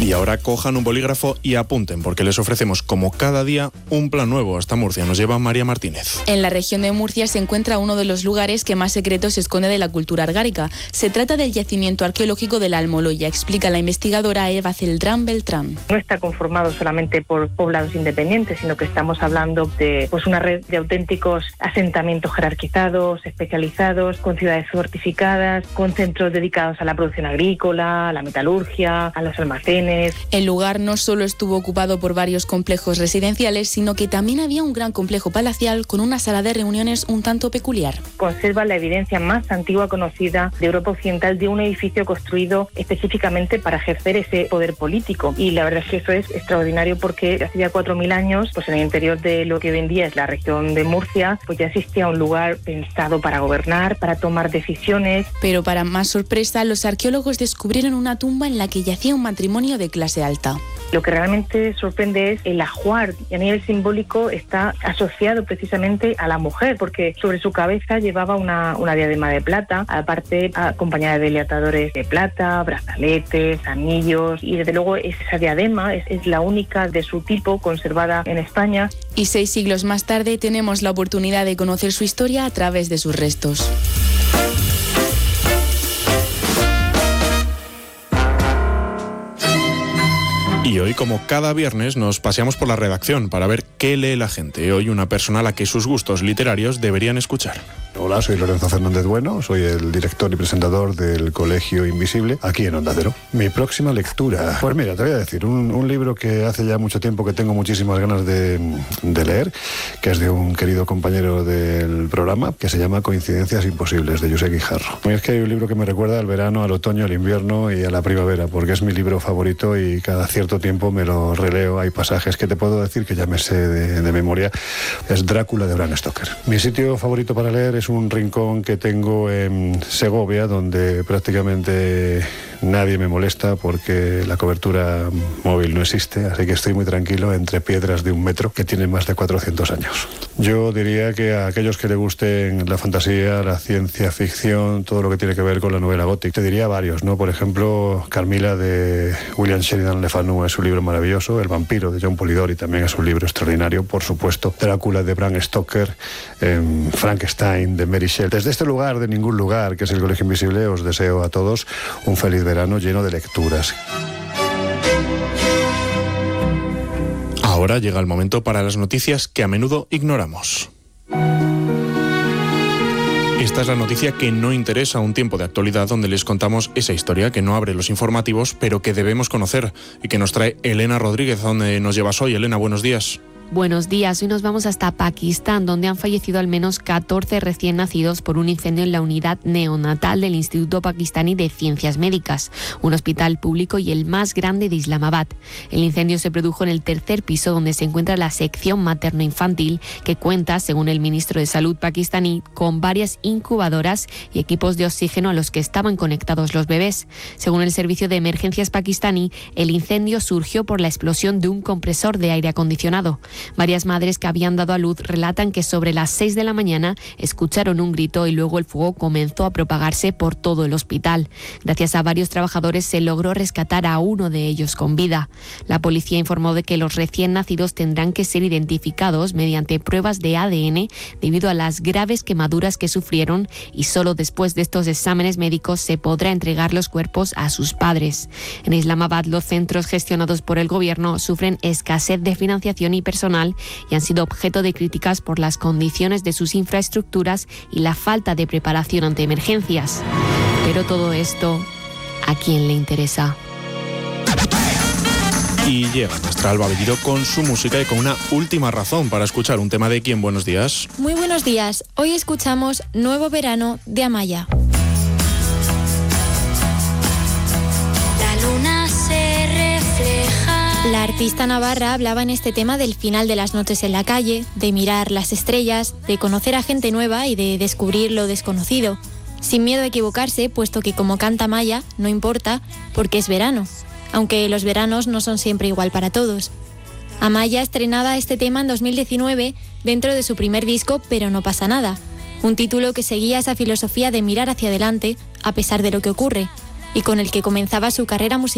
Y ahora cojan un bolígrafo y apunten, porque les ofrecemos como cada día un plan nuevo. Hasta Murcia nos lleva María Martínez. En la región de Murcia se encuentra uno de los lugares que más secretos se esconde de la cultura argárica. Se trata del yacimiento arqueológico de la Almoloya, explica la investigadora Eva Celdrán Beltrán. No está conformado solamente por poblados independientes, sino que estamos hablando de una red de auténticos asentamientos jerarquizados, especializados, con ciudades fortificadas, con centros dedicados a la producción agrícola, a la metalurgia, a los almacenes. El lugar no solo estuvo ocupado por varios complejos residenciales, sino que también había un gran complejo palacial con una sala de reuniones un tanto peculiar. Conserva la evidencia más antigua conocida de Europa Occidental de un edificio construido específicamente para ejercer ese poder político. Y la verdad es que eso es extraordinario porque hace ya 4.000 años, pues en el interior de lo que hoy en día es la región de Murcia, pues ya existía un lugar pensado para gobernar, para tomar decisiones. Pero para más sorpresa, los arqueólogos descubrieron una tumba en la que yacía un matrimonio de clase alta. Lo que realmente sorprende es el ajuar, y a nivel simbólico está asociado precisamente a la mujer, porque sobre su cabeza llevaba una diadema de plata, aparte acompañada de atadores de plata, brazaletes, anillos, y desde luego esa diadema es la única de su tipo conservada en España. Y 6 siglos más tarde tenemos la oportunidad de conocer su historia a través de sus restos. Y hoy, como cada viernes, nos paseamos por la redacción para ver qué lee la gente. Hoy una persona a la que sus gustos literarios deberían escuchar. Hola, soy Lorenzo Fernández Bueno, soy el director y presentador del Colegio Invisible, aquí en Onda Cero. Mi próxima lectura, pues mira, te voy a decir, un libro que hace ya mucho tiempo que tengo muchísimas ganas de leer, que es de un querido compañero del programa, que se llama Coincidencias Imposibles, de Josep Guijarro. Es que hay un libro que me recuerda al verano, al otoño, al invierno y a la primavera, porque es mi libro favorito y cada cierto tiempo me lo releo. Hay pasajes que te puedo decir que ya me sé de memoria. Es Drácula de Bram Stoker. Mi sitio favorito para leer es un rincón que tengo en Segovia, donde prácticamente nadie me molesta porque la cobertura móvil no existe, así que estoy muy tranquilo entre piedras de 1 metro que tienen más de 400 años. Yo diría que a aquellos que les gusten la fantasía, la ciencia ficción, todo lo que tiene que ver con la novela gótica, te diría varios, ¿no? Por ejemplo, Carmilla de William Sheridan Le Fanu es un libro maravilloso, El vampiro de John Polidori también es un libro extraordinario, por supuesto, Drácula de Bram Stoker, Frankenstein de Mary Shelley. Desde este lugar, de ningún lugar, que es el Colegio Invisible, os deseo a todos un feliz verano lleno de lecturas. Ahora llega el momento para las noticias que a menudo ignoramos. Esta es la noticia que no interesa, un tiempo de actualidad donde les contamos esa historia que no abre los informativos, pero que debemos conocer y que nos trae Elena Rodríguez. ¿A dónde nos llevas hoy, Elena? Buenos días. Buenos días, hoy nos vamos hasta Pakistán, donde han fallecido al menos 14 recién nacidos por un incendio en la unidad neonatal del Instituto Pakistaní de Ciencias Médicas, un hospital público y el más grande de Islamabad. El incendio se produjo en el 3er piso, donde se encuentra la sección materno-infantil, que cuenta, según el ministro de Salud pakistaní, con varias incubadoras y equipos de oxígeno a los que estaban conectados los bebés. Según el servicio de emergencias pakistaní, el incendio surgió por la explosión de un compresor de aire acondicionado. Varias madres que habían dado a luz relatan que sobre las 6 de la mañana escucharon un grito y luego el fuego comenzó a propagarse por todo el hospital. Gracias a varios trabajadores se logró rescatar a uno de ellos con vida. La policía informó de que los recién nacidos tendrán que ser identificados mediante pruebas de ADN debido a las graves quemaduras que sufrieron, y solo después de estos exámenes médicos se podrá entregar los cuerpos a sus padres. En Islamabad, los centros gestionados por el gobierno sufren escasez de financiación y personal y han sido objeto de críticas por las condiciones de sus infraestructuras y la falta de preparación ante emergencias. Pero todo esto, ¿a quién le interesa? Y llega nuestra Alba Bellido con su música y con una última razón para escuchar un tema de ¿Quién? Buenos días. Muy buenos días. Hoy escuchamos Nuevo Verano de Amaya. La luna se refleja. La artista navarra hablaba en este tema del final de las noches en la calle, de mirar las estrellas, de conocer a gente nueva y de descubrir lo desconocido. Sin miedo a equivocarse, puesto que, como canta Amaya, no importa, porque es verano. Aunque los veranos no son siempre igual para todos. Amaya estrenaba este tema en 2019 dentro de su primer disco Pero no pasa nada, un título que seguía esa filosofía de mirar hacia adelante a pesar de lo que ocurre, y con el que comenzaba su carrera musical.